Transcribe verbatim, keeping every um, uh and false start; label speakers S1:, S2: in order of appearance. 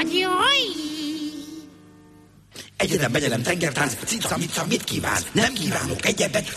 S1: jaj!
S2: Egyedem, begyelem, tengertánc, cica, mica, mit kíván? Nem kívánok egyebet,